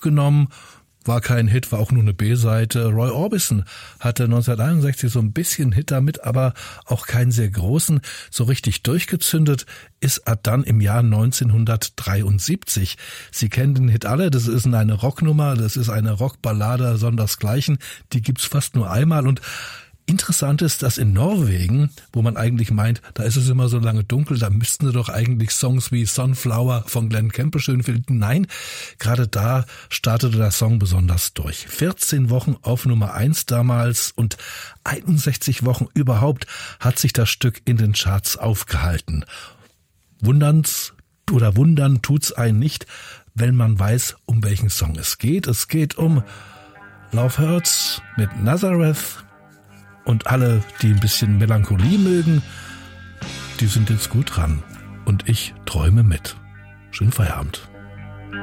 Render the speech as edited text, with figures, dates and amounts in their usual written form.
aufgenommen, war kein Hit, war auch nur eine B-Seite. Roy Orbison hatte 1961 so ein bisschen Hit damit, aber auch keinen sehr großen. So richtig durchgezündet ist er dann im Jahr 1973. Sie kennen den Hit alle, das ist eine Rocknummer, das ist eine Rockballade sondersgleichen. Die gibt's fast nur einmal und interessant ist, dass in Norwegen, wo man eigentlich meint, da ist es immer so lange dunkel, da müssten sie doch eigentlich Songs wie Sunflower von Glenn Campbell schön finden. Nein, gerade da startete der Song besonders durch. 14 Wochen auf Nummer 1 damals und 61 Wochen überhaupt hat sich das Stück in den Charts aufgehalten. Wundern tut's einen nicht, wenn man weiß, um welchen Song es geht. Es geht um Love Hurts mit Nazareth. Und alle, die ein bisschen Melancholie mögen, die sind jetzt gut dran. Und ich träume mit. Schönen Feierabend.